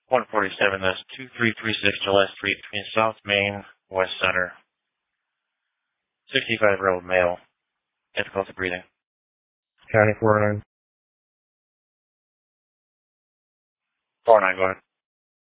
147, that's 2336 Gillette Street between South Main, West Center. 65-year-old male. Difficulty breathing. County 409. 49, go ahead.